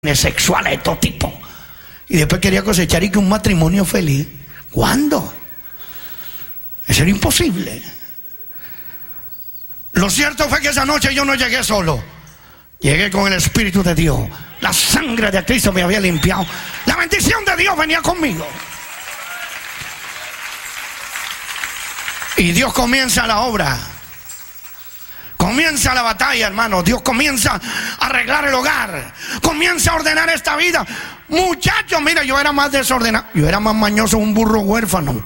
sexuales de todo tipo, y después quería cosechar y que un matrimonio feliz. ¿Cuándo? Eso era imposible. Lo cierto fue que esa noche yo no llegué solo, llegué con el Espíritu de Dios. La sangre de Cristo me había limpiado, la bendición de Dios venía conmigo, y Dios comienza la obra. Comienza la batalla, hermano. Dios comienza a arreglar el hogar, comienza a ordenar esta vida. Muchachos, mira, yo era más desordenado, yo era más mañoso, un burro huérfano.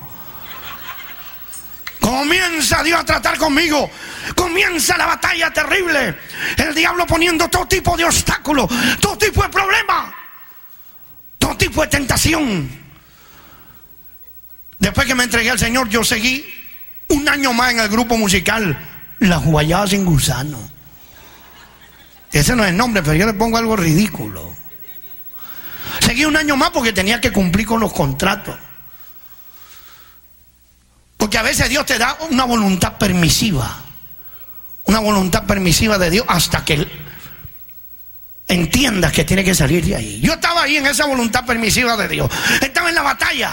Comienza Dios a tratar conmigo, comienza la batalla terrible. El diablo poniendo todo tipo de obstáculos, todo tipo de problemas, todo tipo de tentación. Después que me entregué al Señor, yo seguí un año más en el grupo musical La Guayaba Sin Gusano. Ese no es el nombre, pero yo le pongo algo ridículo. Seguí un año más porque tenía que cumplir con los contratos. Porque a veces Dios te da una voluntad permisiva. Una voluntad permisiva de Dios hasta que entiendas que tiene que salir de ahí. Yo estaba ahí en esa voluntad permisiva de Dios. Estaba en la batalla,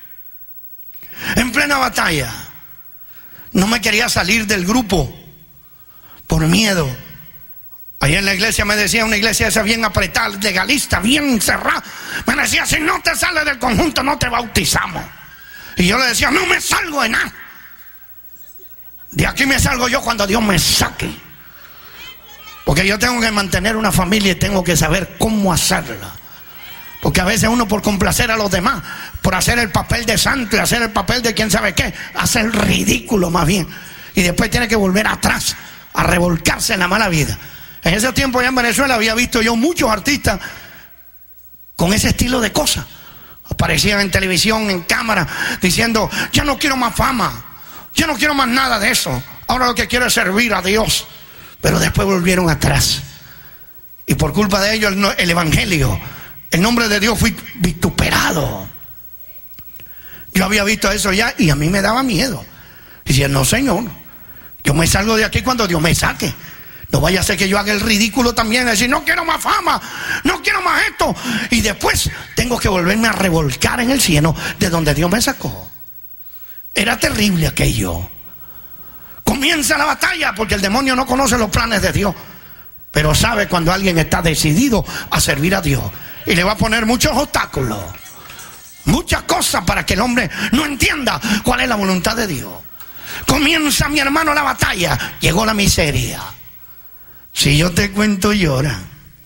en plena batalla. No me quería salir del grupo por miedo. Allá en la iglesia me decía, una iglesia esa bien apretada, legalista, bien cerrada, me decía, si no te sales del conjunto no te bautizamos. Y yo le decía, no me salgo de nada. De aquí me salgo yo cuando Dios me saque. Porque yo tengo que mantener una familia y tengo que saber cómo hacerla. Porque a veces uno, por complacer a los demás, por hacer el papel de santo y hacer el papel de quién sabe qué, hace el ridículo más bien, y después tiene que volver atrás a revolcarse en la mala vida. En ese tiempo ya en Venezuela había visto yo muchos artistas con ese estilo de cosas. Aparecían en televisión, en cámara, diciendo, ya no quiero más fama, yo no quiero más nada de eso, ahora lo que quiero es servir a Dios. Pero después volvieron atrás, y por culpa de ellos el evangelio, el nombre de Dios fue vituperado. Yo había visto eso ya y a mí me daba miedo. Decía, no, Señor, yo me salgo de aquí cuando Dios me saque. No vaya a ser que yo haga el ridículo también, decir, no quiero más fama, no quiero más esto, y después tengo que volverme a revolcar en el cielo de donde Dios me sacó. Era terrible aquello. Comienza la batalla porque el demonio no conoce los planes de Dios, pero sabe cuando alguien está decidido a servir a Dios, y le va a poner muchos obstáculos, muchas cosas para que el hombre no entienda cuál es la voluntad de Dios. Comienza, mi hermano, la batalla. Llegó la miseria. Si yo te cuento, llora.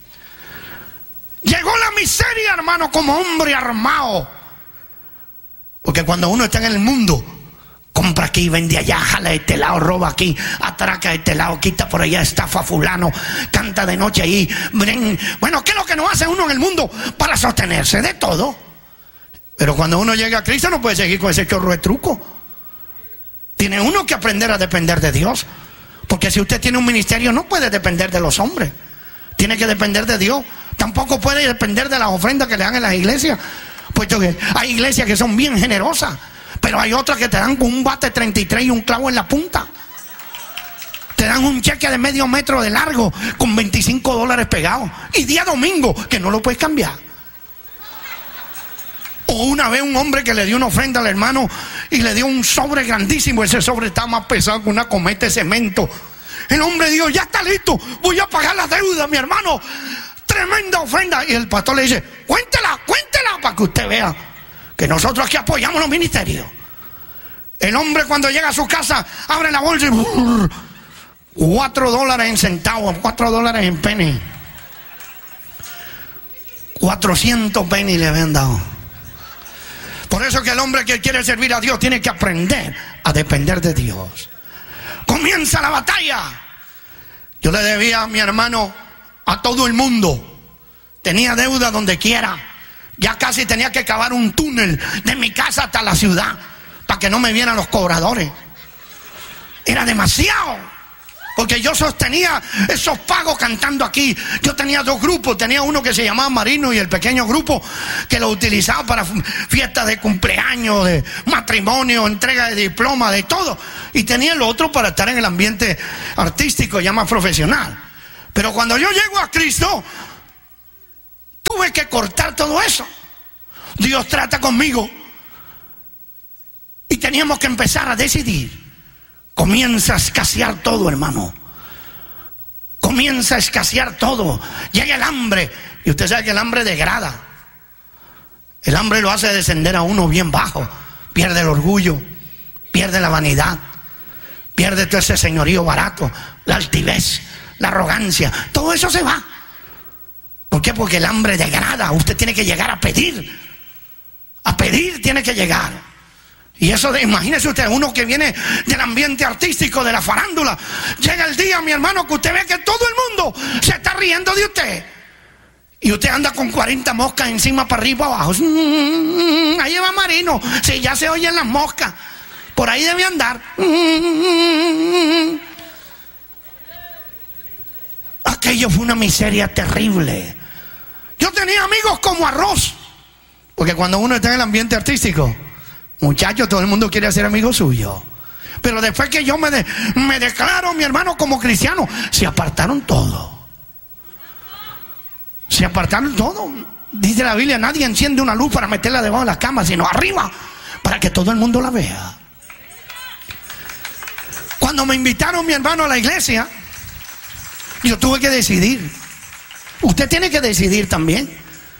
Llegó la miseria, hermano, como hombre armado. Porque cuando uno está en el mundo, compra aquí, vende allá, jala de este lado, roba aquí, atraca de este lado, quita por allá, estafa a fulano, canta de noche ahí. Bueno, ¿qué es lo que no hace uno en el mundo para sostenerse? De todo. Pero cuando uno llega a Cristo no puede seguir con ese chorro de truco. Tiene uno que aprender a depender de Dios. Porque si usted tiene un ministerio no puede depender de los hombres, tiene que depender de Dios. Tampoco puede depender de las ofrendas que le dan en las iglesias, puesto que hay iglesias que son bien generosas, pero hay otras que te dan con un bate 33 y un clavo en la punta. Te dan un cheque de medio metro de largo con $25 pegados, y día domingo que no lo puedes cambiar. O una vez un hombre que le dio una ofrenda al hermano y le dio un sobre grandísimo. Ese sobre estaba más pesado que una cometa de cemento. El hombre dijo, ya está listo, voy a pagar la deuda, mi hermano. Tremenda ofrenda. Y el pastor le dice, cuéntela para que usted vea que nosotros aquí apoyamos los ministerios. El hombre cuando llega a su casa abre la bolsa y $4 en centavos, $4 en penny, 400 penny le habían dado. Por eso que el hombre que quiere servir a Dios tiene que aprender a depender de Dios. Comienza la batalla. Yo le debía a mi hermano a todo el mundo. Tenía deuda donde quiera. Ya casi tenía que cavar un túnel de mi casa hasta la ciudad para que no me vieran los cobradores. Era demasiado. Porque yo sostenía esos pagos cantando aquí. Yo tenía dos grupos. Tenía uno que se llamaba Marino y el pequeño grupo que lo utilizaba para fiestas de cumpleaños, de matrimonio, entrega de diploma, de todo. Y tenía el otro para estar en el ambiente artístico ya más profesional. Pero cuando yo llego a Cristo, tuve que cortar todo eso. Dios trata conmigo. Y teníamos que empezar a decidir. Comienza a escasear todo, hermano. Comienza a escasear todo. Llega el hambre. Y usted sabe que el hambre degrada. El hambre lo hace descender a uno bien bajo. Pierde el orgullo. Pierde la vanidad. Pierde todo ese señorío barato. La altivez. La arrogancia. Todo eso se va. ¿Por qué? Porque el hambre degrada. Usted tiene que llegar a pedir. A pedir tiene que llegar. Y eso, imagínese usted, uno que viene del ambiente artístico, de la farándula. Llega el día, mi hermano, que usted ve que todo el mundo se está riendo de usted. Y usted anda con 40 moscas encima, para arriba, para abajo. Ahí va Marino. Si ya se oyen las moscas. Por ahí debe andar. Aquello fue una miseria terrible. Yo tenía amigos como arroz. Porque cuando uno está en el ambiente artístico, muchachos, todo el mundo quiere ser amigo suyo. Pero después que yo me declaro, mi hermano, como cristiano, se apartaron todo. Se apartaron todo. Dice la Biblia, nadie enciende una luz para meterla debajo de la cama, sino arriba, para que todo el mundo la vea. Cuando me invitaron, mi hermano, a la iglesia, yo tuve que decidir. Usted tiene que decidir también.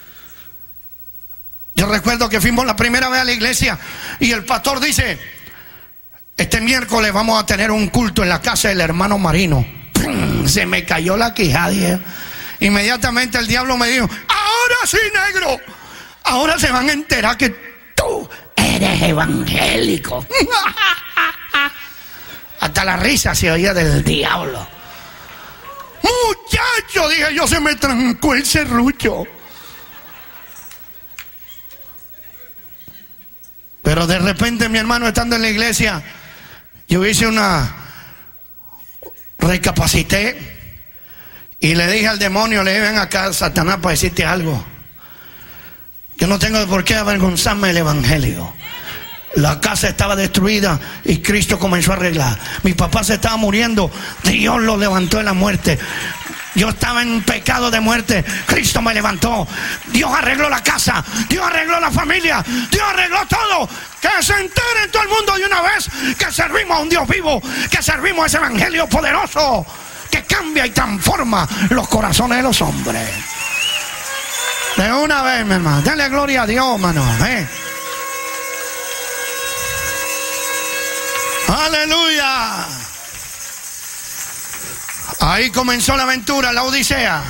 Yo recuerdo que fuimos la primera vez a la iglesia y el pastor dice: este miércoles vamos a tener un culto en la casa del hermano Marino. ¡Pum! Se me cayó la quijada. Inmediatamente el diablo me dijo: ahora sí, negro, ahora se van a enterar que tú eres evangélico. Hasta la risa se oía del diablo. Muchacho, dije yo, se me trancó el serrucho. Pero de repente, mi hermano, estando en la iglesia, yo hice recapacité y le dije al demonio, le dije: ven acá, Satanás, para decirte algo. Yo no tengo por qué avergonzarme del evangelio. La casa estaba destruida y Cristo comenzó a arreglar. Mi papá se estaba muriendo, Dios lo levantó de la muerte. Yo estaba en pecado de muerte, Cristo me levantó. Dios arregló la casa, Dios arregló la familia, Dios arregló todo. Que se entere en todo el mundo de una vez que servimos a un Dios vivo, que servimos a ese evangelio poderoso que cambia y transforma los corazones de los hombres. De una vez, mi hermano, dale gloria a Dios, hermano. Aleluya. Ahí comenzó la aventura, la odisea.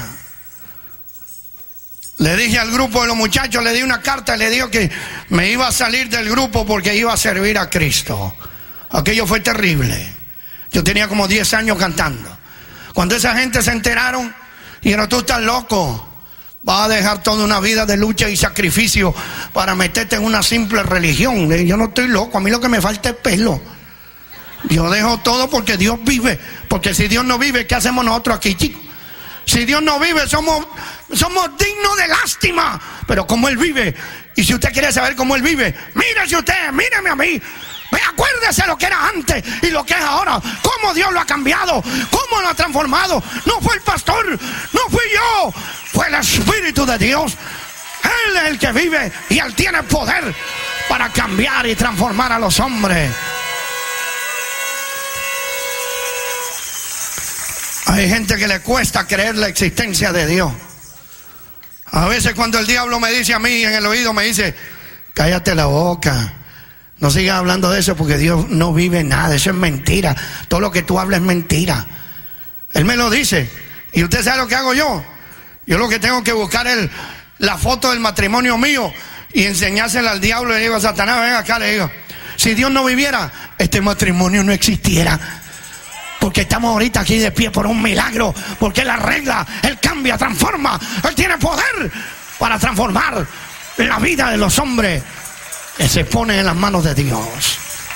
Le dije al grupo de los muchachos, le di una carta y le digo que me iba a salir del grupo porque iba a servir a Cristo. Aquello fue terrible. Yo tenía como 10 años cantando. Cuando esa gente se enteraron, dijeron: tú estás loco, vas a dejar toda una vida de lucha y sacrificio para meterte en una simple religión. Yo no estoy loco, a mí lo que me falta es pelo. Yo dejo todo porque Dios vive. Porque si Dios no vive, ¿qué hacemos nosotros aquí, chicos? Si Dios no vive, somos dignos de lástima. Pero como Él vive, y si usted quiere saber cómo Él vive, mírese usted, míreme a mí. Acuérdese lo que era antes y lo que es ahora. Cómo Dios lo ha cambiado, cómo lo ha transformado. No fue el pastor, no fui yo, fue el Espíritu de Dios. Él es el que vive y Él tiene poder para cambiar y transformar a los hombres. Hay gente que le cuesta creer la existencia de Dios. A veces cuando el diablo me dice a mí en el oído, me dice: cállate la boca, no sigas hablando de eso porque Dios no vive nada, eso es mentira, todo lo que tú hablas es mentira. Él me lo dice. Y usted sabe lo que hago yo. Yo lo que tengo que buscar es la foto del matrimonio mío y enseñársela al diablo. Y le digo a Satanás: ven acá, le digo, si Dios no viviera, este matrimonio no existiera. Porque estamos ahorita aquí de pie por un milagro. Porque Él arregla, Él cambia, transforma. Él tiene poder para transformar la vida de los hombres que se ponen en las manos de Dios.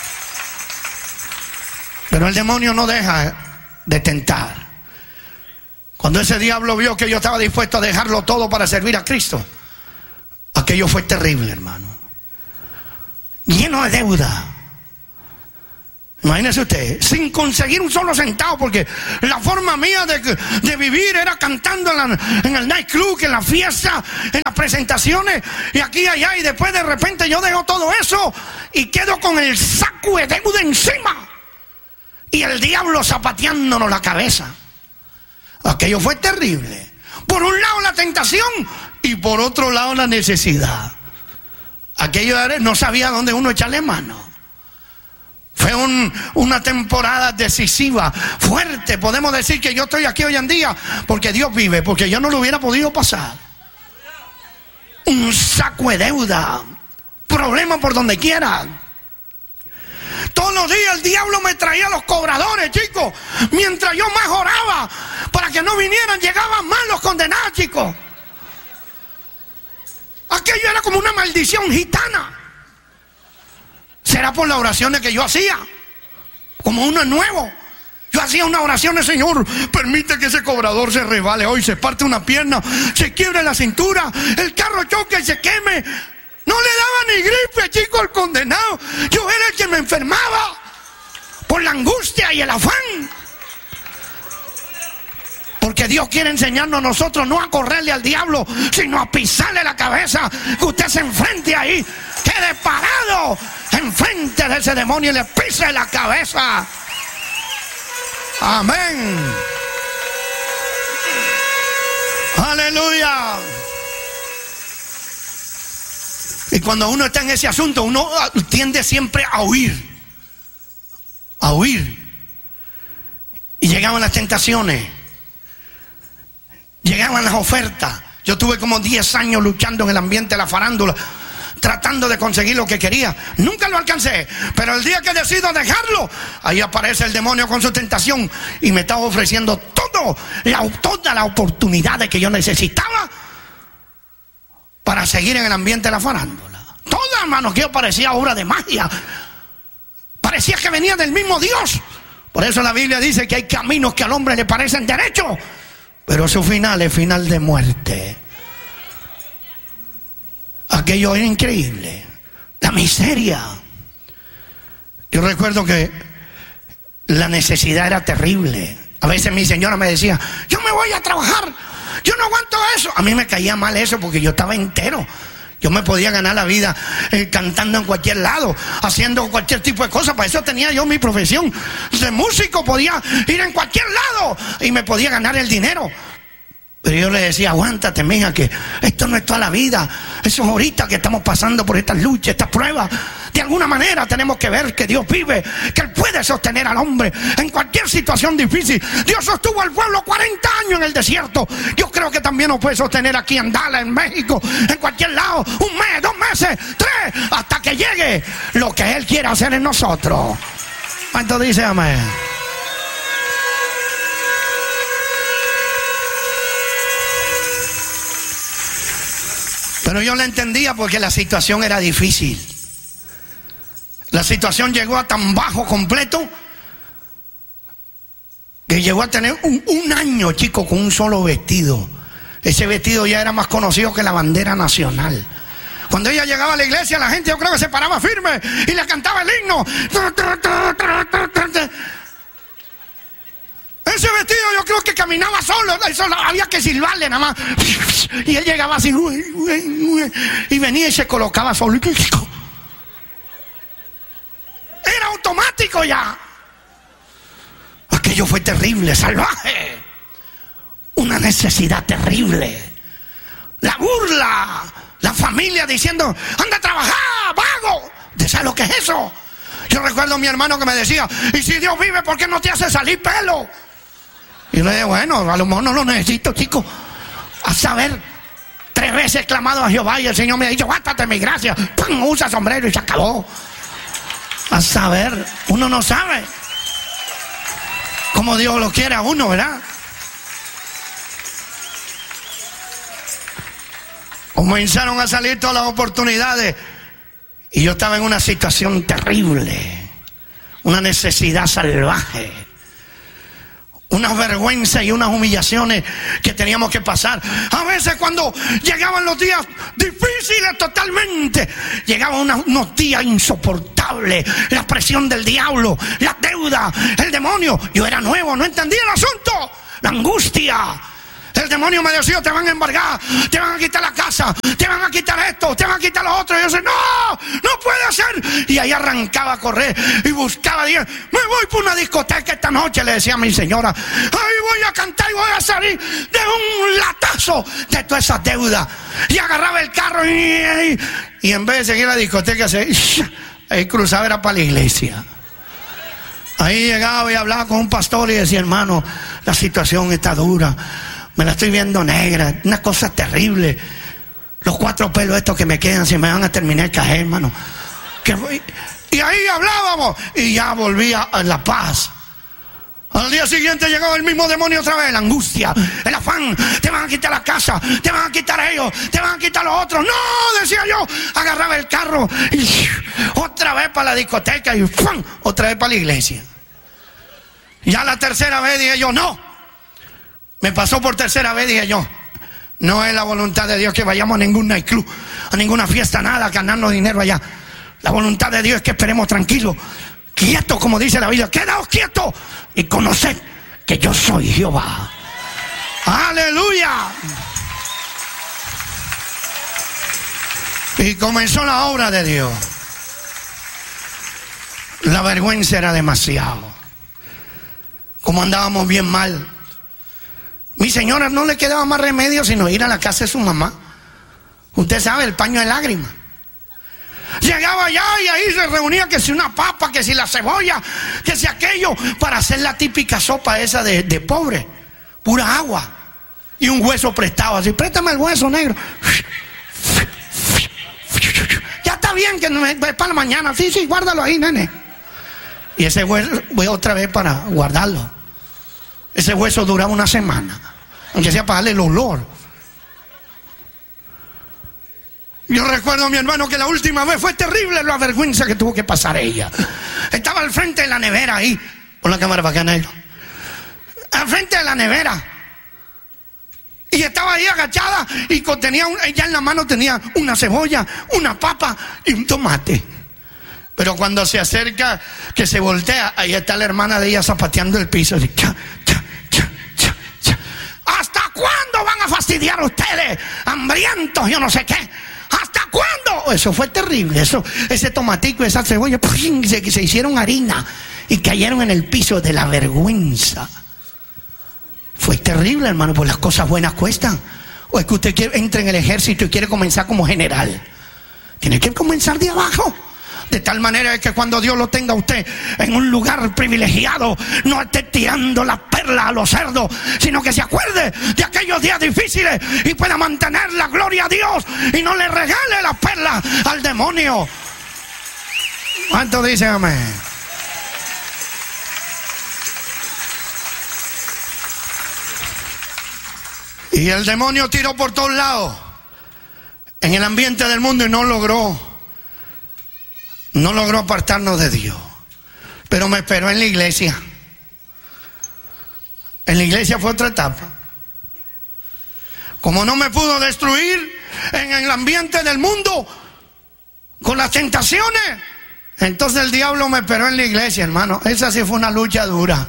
Pero el demonio no deja de tentar. Cuando ese diablo vio que yo estaba dispuesto a dejarlo todo para servir a Cristo, aquello fue terrible, hermano. Lleno de deuda. Imagínese usted, sin conseguir un solo centavo, porque la forma mía de vivir era cantando en el nightclub, en la fiesta, en las presentaciones, y aquí y allá, y después de repente yo dejo todo eso y quedo con el saco de deuda encima y el diablo zapateándonos la cabeza. Aquello fue terrible. Por un lado la tentación y por otro lado la necesidad. Aquello no sabía dónde uno echarle mano. Fue una temporada decisiva, fuerte. Podemos decir que yo estoy aquí hoy en día porque Dios vive, porque yo no lo hubiera podido pasar. Un saco de deuda, problemas por donde quiera. Todos los días el diablo me traía los cobradores, chicos. Mientras yo más oraba para que no vinieran, llegaban más los condenados, chicos. Aquello era como una maldición gitana. Será por las oraciones que yo hacía. Como uno es nuevo, yo hacía una oración: Señor, permite que ese cobrador se resbale hoy, se parte una pierna, se quiebre la cintura, el carro choque y se queme. No le daba ni gripe, chico, al condenado. Yo era el que me enfermaba por la angustia y el afán. Porque Dios quiere enseñarnos a nosotros no a correrle al diablo, sino a pisarle la cabeza. Que usted se enfrente ahí, quede parado enfrente de ese demonio y le pise la cabeza. Amén. Aleluya. Y cuando uno está en ese asunto, uno tiende siempre a huir. A huir. Y llegaban las tentaciones. Llegaban las ofertas. Yo tuve como 10 años luchando en el ambiente de la farándula, tratando de conseguir lo que quería. Nunca lo alcancé, pero el día que decido dejarlo, ahí aparece el demonio con su tentación y me estaba ofreciendo toda la oportunidad que yo necesitaba para seguir en el ambiente de la farándula. Todo, hermano, que yo parecía obra de magia. Parecía que venía del mismo Dios. Por eso la Biblia dice que hay caminos que al hombre le parecen derechos, pero su final es final de muerte. Aquello era increíble. La miseria. Yo recuerdo que la necesidad era terrible. A veces mi señora me decía: yo me voy a trabajar, yo no aguanto eso. A mí me caía mal eso porque yo estaba entero. Yo me podía ganar la vida cantando en cualquier lado, haciendo cualquier tipo de cosas. Para eso tenía yo mi profesión de músico. Podía ir en cualquier lado y me podía ganar el dinero. Pero yo le decía: aguántate, mija, que esto no es toda la vida. Eso es ahorita que estamos pasando por estas luchas, estas pruebas. De alguna manera tenemos que ver que Dios vive, que Él puede sostener al hombre en cualquier situación difícil. Dios sostuvo al pueblo 40 años en el desierto. Yo creo que también nos puede sostener aquí en Dallas, en México, en cualquier lado. 1 mes, 2 meses, 3, hasta que llegue lo que Él quiere hacer en nosotros. ¿Cuánto dice amén? Pero yo la entendía porque la situación era difícil. La situación llegó a tan bajo completo que llegó a tener un año, chico, con un solo vestido. Ese vestido ya era más conocido que la bandera nacional. Cuando ella llegaba a la iglesia, la gente, yo creo que se paraba firme y le cantaba el himno. Ese vestido yo creo que caminaba solo, había que silbarle nada más. Y él llegaba así y venía y se colocaba solo. Era automático ya. Aquello fue terrible, salvaje. Una necesidad terrible. La burla, la familia diciendo: anda a trabajar, vago. ¿Sabes lo que es eso? Yo recuerdo a mi hermano que me decía: y si Dios vive, ¿por qué no te hace salir pelo? Y yo le dije: bueno, a lo mejor no lo necesito, chico. A saber, 3 veces he clamado a Jehová y el Señor me ha dicho: bástate mi gracia. ¡Pum! Usa sombrero y se acabó. A saber, uno no sabe cómo Dios lo quiere a uno, ¿verdad? Comenzaron a salir todas las oportunidades y yo estaba en una situación terrible, una necesidad salvaje, unas vergüenzas y unas humillaciones que teníamos que pasar. A veces cuando llegaban los días difíciles totalmente, llegaban unos días insoportables, la presión del diablo, la deuda, el demonio. Yo era nuevo, no entendía el asunto, la angustia. El demonio me decía: te van a embargar, te van a quitar la casa, te van a quitar esto, te van a quitar lo otro. Y yo decía: no puede ser. Y ahí arrancaba a correr y buscaba. Dije: me voy por una discoteca esta noche, le decía a mi señora. Ahí voy a cantar y voy a salir de un latazo de toda esa deuda. Y agarraba el carro y en vez de seguir a la discoteca, ahí cruzaba, era para la iglesia. Ahí llegaba y hablaba con un pastor y decía: hermano, la situación está dura. Me la estoy viendo negra, una cosa terrible. Los 4 pelos estos que me quedan se me van a terminar de caer, hermano. Y ahí hablábamos y ya volvía a la paz. Al día siguiente llegaba el mismo demonio otra vez, la angustia, el afán. Te van a quitar la casa, te van a quitar a ellos, te van a quitar a los otros. No, decía yo. Agarraba el carro y otra vez para la discoteca y ¡fum! Otra vez para la iglesia. Ya la tercera vez dije yo: no. Me pasó por tercera vez, dije yo: no es la voluntad de Dios que vayamos a ningún nightclub, a ninguna fiesta, nada, a ganarnos dinero allá. La voluntad de Dios es que esperemos tranquilos, quietos, como dice la Biblia. Quedaos quietos y conoced que yo soy Jehová. Aleluya. Y comenzó la obra de Dios. La vergüenza era demasiado. Como andábamos bien mal. Mi señora no le quedaba más remedio sino ir a la casa de su mamá. Usted sabe, el paño de lágrimas. Llegaba allá y ahí se reunía que si una papa, que si la cebolla, que si aquello, para hacer la típica sopa esa de pobre. Pura agua. Y un hueso prestado así: préstame el hueso, negro. Ya está bien, que no es para la mañana. Sí, guárdalo ahí, nene. Y ese hueso voy otra vez para guardarlo. Ese hueso duraba una semana, aunque sea para darle el olor. Yo recuerdo a mi hermano que la última vez fue terrible la vergüenza que tuvo que pasar ella. Estaba al frente de la nevera ahí. Pon la cámara para acá, negro. Al frente de la nevera. Y estaba ahí agachada y ella en la mano tenía una cebolla, una papa y un tomate. Pero cuando se acerca, que se voltea, ahí está la hermana de ella zapateando el piso. Así, ¿hasta cuándo van a fastidiar ustedes? Hambrientos, yo no sé qué. ¿Hasta cuándo? Eso fue terrible. Ese tomatico y esa cebolla se hicieron harina y cayeron en el piso de la vergüenza. Fue terrible, hermano, porque las cosas buenas cuestan. O es que usted entra en el ejército y quiere comenzar como general. Tiene que comenzar de abajo. De tal manera que cuando Dios lo tenga a usted en un lugar privilegiado, no esté tirando las perlas a los cerdos, sino que se acuerde de aquellos días difíciles y pueda mantener la gloria a Dios y no le regale las perlas al demonio. ¿Cuánto dicen amén? Y el demonio tiró por todos lados en el ambiente del mundo y no logró apartarnos de Dios. Pero me esperó en la iglesia. En la iglesia fue otra etapa. Como no me pudo destruir en el ambiente del mundo con las tentaciones, entonces el diablo me esperó en la iglesia, hermano. Esa sí fue una lucha dura.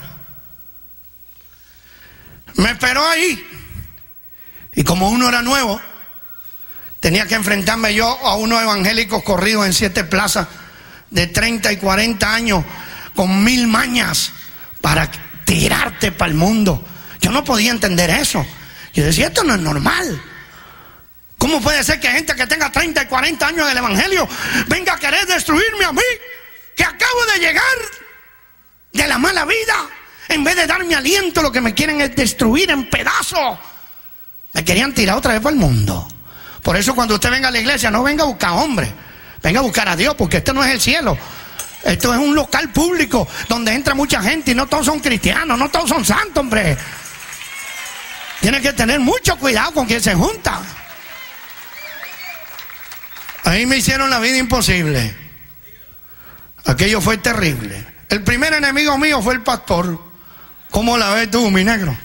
Me esperó ahí. Y como uno era nuevo, tenía que enfrentarme yo a unos evangélicos corridos en 7 plazas de 30 y 40 años con 1000 mañas para tirarte para el mundo. Yo no podía entender eso. Yo decía: esto no es normal. ¿Cómo puede ser que gente que tenga 30 y 40 años del evangelio venga a querer destruirme a mí, que acabo de llegar de la mala vida? En vez de darme aliento, lo que me quieren es destruir en pedazos. Me querían tirar otra vez para el mundo. Por eso cuando usted venga a la iglesia, no venga a buscar hombres, venga a buscar a Dios, porque esto no es el cielo. Esto es un local público donde entra mucha gente y no todos son cristianos, no todos son santos, hombre. Tiene que tener mucho cuidado con quien se junta. Ahí me hicieron la vida imposible. Aquello fue terrible. El primer enemigo mío fue el pastor. ¿Cómo la ves tú, mi negro?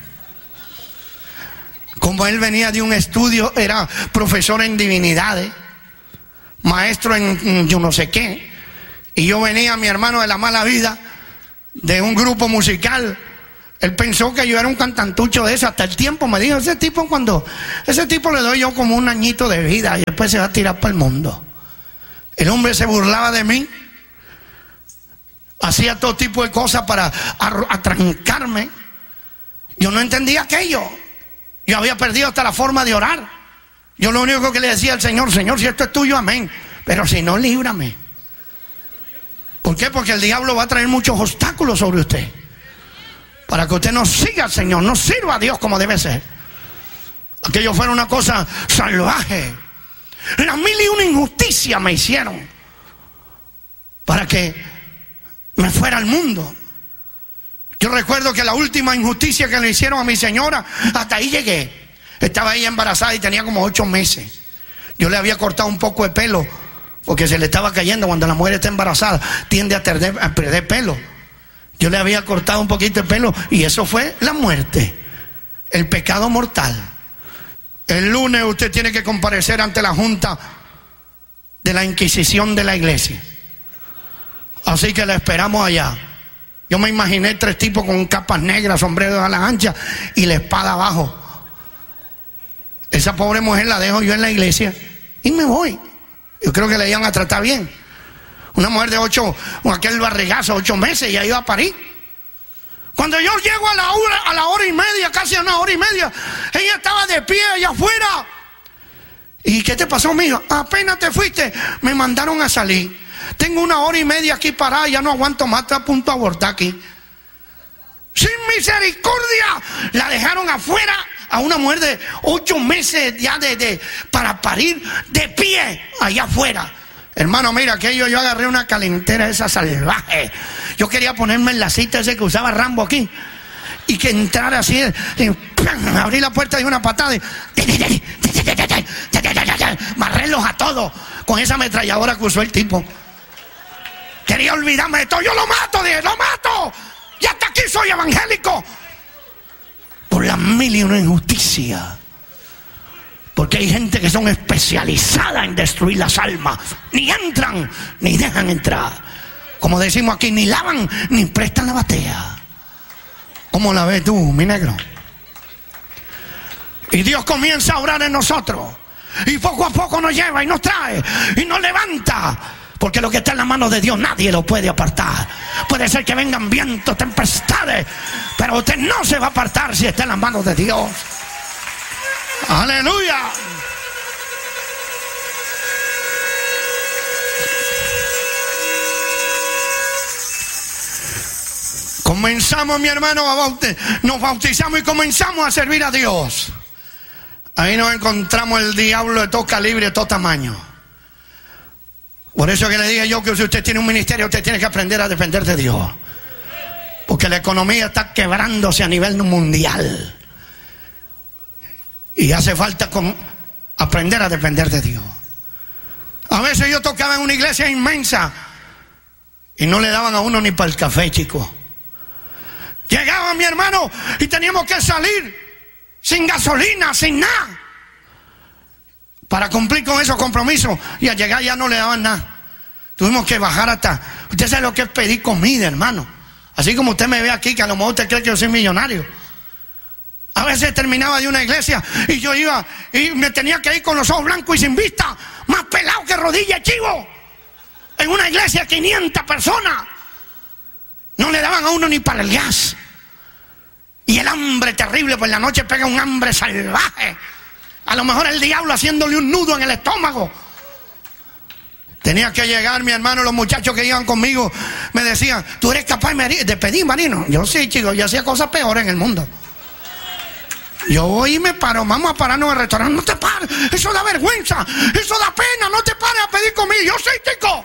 Como él venía de un estudio, era profesor en divinidades, maestro en yo no sé qué, y yo venía, mi hermano, de la mala vida, de un grupo musical. Él pensó que yo era un cantantucho de eso. Hasta el tiempo me dijo, ese tipo le doy yo como un añito de vida y después se va a tirar para el mundo. El hombre se burlaba de mí, hacía todo tipo de cosas para atrancarme. Yo no entendía aquello. Yo había perdido hasta la forma de orar. Yo lo único que le decía al Señor, Señor, si esto es tuyo, amén, pero si no, líbrame. ¿Por qué? Porque el diablo va a traer muchos obstáculos sobre usted, para que usted no siga al Señor, no sirva a Dios como debe ser. Aquello fuera una cosa salvaje. Las 1001 injusticias me hicieron para que me fuera al mundo. Yo recuerdo que la última injusticia que le hicieron a mi señora, hasta ahí llegué. Estaba ella embarazada y tenía como 8 meses. Yo le había cortado un poco de pelo, porque se le estaba cayendo. Cuando la mujer está embarazada, tiende a perder pelo. Yo le había cortado un poquito de pelo y eso fue la muerte, el pecado mortal. El lunes usted tiene que comparecer ante la junta de la Inquisición de la iglesia. Así que la esperamos allá. Yo me imaginé 3 tipos con capas negras, sombreros a la ancha y la espada abajo. Esa pobre mujer la dejo yo en la iglesia y me voy. Yo creo que le iban a tratar bien. Una mujer de 8, con aquel barrigazo, 8 meses, ya iba a parir. Cuando yo llego a la hora y media, casi a 1 hora y media, ella estaba de pie allá afuera. ¿Y qué te pasó, mijo? Apenas te fuiste, me mandaron a salir. Tengo 1 hora y media aquí parada, ya no aguanto más, estoy a punto de abortar aquí. Sin misericordia, la dejaron afuera a una mujer de 8 meses ya para parir, de pie, allá afuera. Hermano, mira, aquello, yo agarré una calentera esa salvaje. Yo quería ponerme en la cita ese que usaba Rambo aquí, y que entrara así, abrí la puerta de una patada y marrerlos a todos con esa ametralladora que usó el tipo. Quería olvidarme de todo. Yo lo mato, dije, lo mato. Y hasta aquí soy evangélico. Por las 1001 injusticias. Porque hay gente que son especializadas en destruir las almas. Ni entran, ni dejan entrar. Como decimos aquí, ni lavan, ni prestan la batea. ¿Cómo la ves tú, mi negro? Y Dios comienza a orar en nosotros. Y poco a poco nos lleva y nos trae y nos levanta. Porque lo que está en la mano de Dios nadie lo puede apartar. Puede ser que vengan vientos, tempestades, pero usted no se va a apartar si está en las manos de Dios. Aleluya. Comenzamos, mi hermano, nos bautizamos y comenzamos a servir a Dios. Ahí nos encontramos el diablo de todo calibre, de todo tamaño. Por eso que le dije yo que si usted tiene un ministerio, usted tiene que aprender a depender de Dios. Porque la economía está quebrándose a nivel mundial. Y hace falta aprender a depender de Dios. A veces yo tocaba en una iglesia inmensa y no le daban a uno ni para el café, chico. Llegaba mi hermano y teníamos que salir sin gasolina, sin nada, para cumplir con esos compromisos. Y al llegar ya no le daban nada. Tuvimos que bajar hasta... Usted sabe lo que es pedir comida, hermano. Así como usted me ve aquí, que a lo mejor usted cree que yo soy millonario. A veces terminaba de una iglesia y yo iba y me tenía que ir con los ojos blancos y sin vista, más pelado que rodilla de chivo. En una iglesia de 500 personas. No le daban a uno ni para el gas. Y el hambre terrible, pues en la noche pega un hambre salvaje. A lo mejor el diablo haciéndole un nudo en el estómago. Tenía que llegar, mi hermano, los muchachos que iban conmigo me decían, ¿tú eres capaz de pedir, Marino? Yo sí, chicos, yo hacía cosas peores en el mundo. Yo voy y me paro, vamos a pararnos en el restaurante. No te pares, eso da vergüenza, eso da pena, no te pares a pedir comida. Yo soy chico.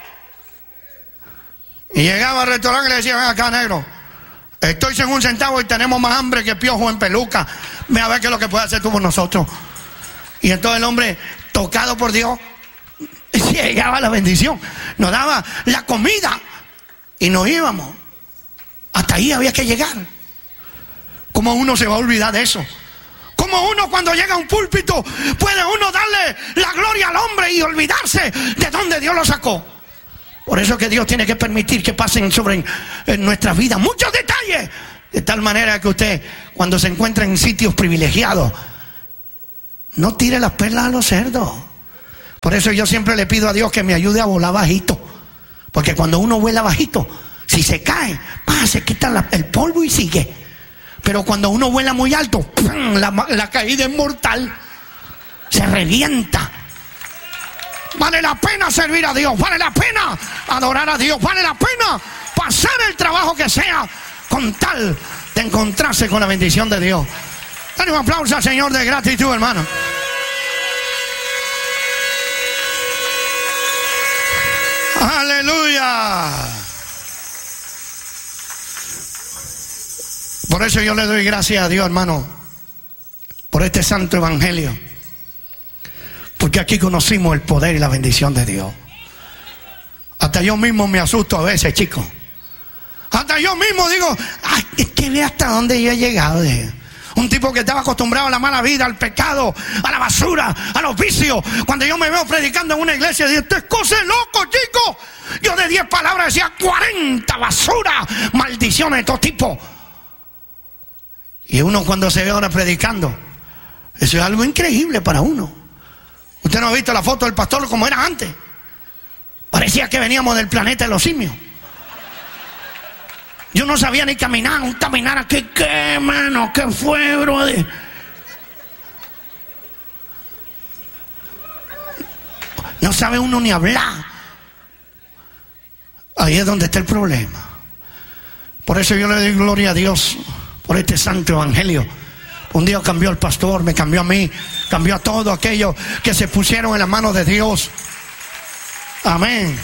Y llegaba al restaurante y le decía, ven acá, negro, estoy sin un centavo y tenemos más hambre que piojo en peluca. Ve a ver qué es lo que puedes hacer tú por nosotros. Y entonces el hombre, tocado por Dios, llegaba la bendición, nos daba la comida y nos íbamos. Hasta ahí había que llegar. ¿Cómo uno se va a olvidar de eso? ¿Cómo uno cuando llega a un púlpito puede uno darle la gloria al hombre y olvidarse de dónde Dios lo sacó? Por eso es que Dios tiene que permitir que pasen sobre en nuestras vidas muchos detalles, de tal manera que usted, cuando se encuentra en sitios privilegiados, no tire las perlas a los cerdos. Por eso yo siempre le pido a Dios que me ayude a volar bajito, porque cuando uno vuela bajito, si se cae, se quita el polvo y sigue. Pero cuando uno vuela muy alto, ¡pum!, la caída es mortal, se revienta. Vale la pena servir a Dios, vale la pena adorar a Dios, vale la pena pasar el trabajo que sea con tal de encontrarse con la bendición de Dios. Dale un aplauso al Señor de gratitud, hermano. Aleluya. Por eso yo le doy gracias a Dios, hermano, por este santo evangelio, porque aquí conocimos el poder y la bendición de Dios. Hasta yo mismo me asusto a veces, chicos. Hasta yo mismo digo, ay, es que ve hasta dónde yo he llegado. Un tipo que estaba acostumbrado a la mala vida, al pecado, a la basura, a los vicios. Cuando yo me veo predicando en una iglesia, digo, esto es cosa de loco, chicos. Yo de 10 palabras decía 40 basura, maldiciones de todo tipo. Y uno cuando se ve ahora predicando, eso es algo increíble para uno. Usted no ha visto la foto del pastor como era antes. Parecía que veníamos del planeta de los simios. Yo no sabía ni caminar, un caminar aquí, ¿qué, mano? ¿Qué fue, brother? No sabe uno ni hablar. Ahí es donde está el problema. Por eso yo le doy gloria a Dios por este santo evangelio. Un día cambió al pastor, me cambió a mí, cambió a todos aquellos que se pusieron en las manos de Dios. Amén.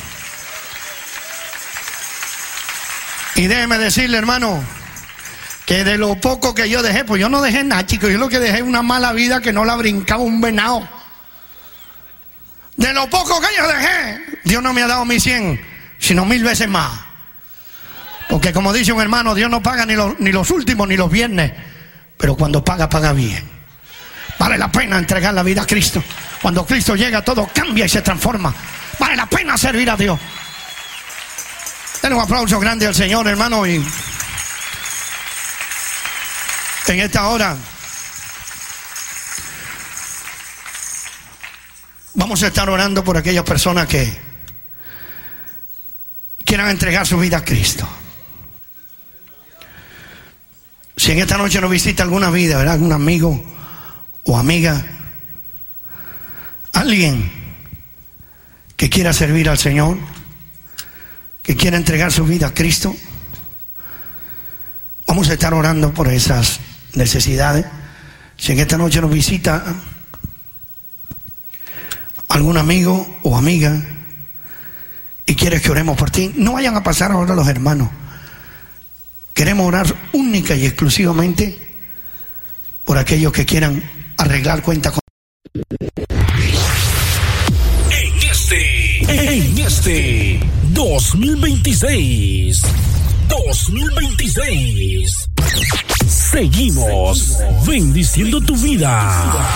Y déjeme decirle, hermano, que de lo poco que yo dejé, pues yo no dejé nada, chicos. Yo lo que dejé una mala vida que no la brincaba un venado. De lo poco que yo dejé, Dios no me ha dado 1,100, sino 1,000 veces más. Porque como dice un hermano, Dios no paga ni los últimos ni los viernes, pero cuando paga, paga bien. Vale la pena entregar la vida a Cristo. Cuando Cristo llega, todo cambia y se transforma. Vale la pena servir a Dios. Den un aplauso grande al Señor, hermano. Y en esta hora vamos a estar orando por aquellas personas que quieran entregar su vida a Cristo. Si en esta noche nos visita alguna vida, ¿verdad?, algún amigo o amiga, alguien que quiera servir al Señor, que quiera entregar su vida a Cristo, vamos a estar orando por esas necesidades. Si en esta noche nos visita algún amigo o amiga y quieres que oremos por ti, no vayan a pasar ahora los hermanos. Queremos orar única y exclusivamente por aquellos que quieran arreglar cuentas con... En este 2026, seguimos bendiciendo tu vida.